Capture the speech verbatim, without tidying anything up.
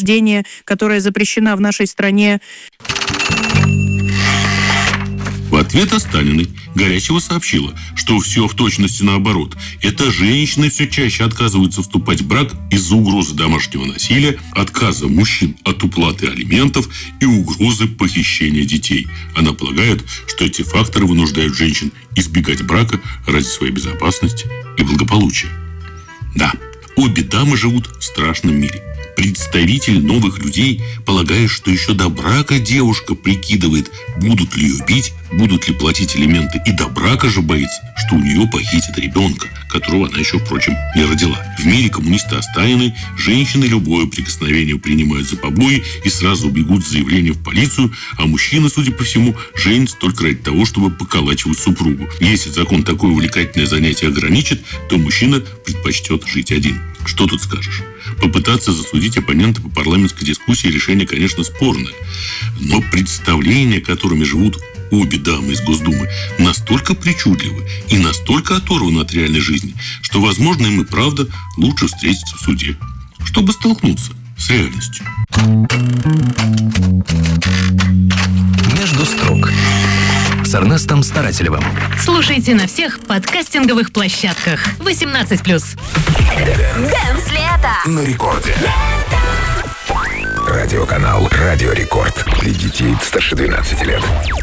рождения, которая запрещена в нашей стране. В ответ Останиной Горячева сообщила, что все в точности наоборот. Это женщины все чаще отказываются вступать в брак из-за угрозы домашнего насилия, отказа мужчин от уплаты алиментов и угрозы похищения детей. Она полагает, что эти факторы вынуждают женщин избегать брака ради своей безопасности и благополучия. Да, обе дамы живут в страшном мире. Представитель новых людей полагает, что еще до брака девушка прикидывает, будут ли ее бить, будут ли платить алименты, и до брака же боится, что у нее похитят ребенка, которого она еще, впрочем, не родила. В мире коммунисты Останиной женщины любое прикосновение принимают за побои и сразу бегут с заявлением в полицию, а мужчины, судя по всему, женятся только ради того, чтобы поколачивать супругу. Если закон такое увлекательное занятие ограничит, то мужчина предпочтет жить один. Что тут скажешь? Попытаться засудить оппонента по парламентской дискуссии решение, конечно, спорное. Но представления, которыми живут обе дамы из Госдумы, настолько причудливы и настолько оторваны от реальной жизни, что, возможно, им и правда лучше встретиться в суде, чтобы столкнуться с реальностью. Между строк с Эрнестом Старателевым. Слушайте на всех подкастинговых площадках. восемнадцать плюс. Дэнс лето. На рекорде. Радиоканал Радио Рекорд. Для детей старше двенадцати лет.